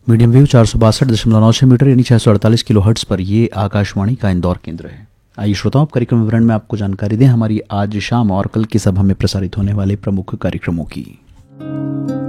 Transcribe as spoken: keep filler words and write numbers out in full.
Medium wave चार सौ बासठ दशमलव नौ छः मीटर यानी छः सौ अड़तालीस किलो हर्ट्स पर ये आकाशवाणी का इंदौर केंद्र है। आइए श्रोताओं, कार्यक्रम विवरण में आपको जानकारी दें हमारी आज शाम और कल की सभा में प्रसारित होने वाले प्रमुख कार्यक्रमों की।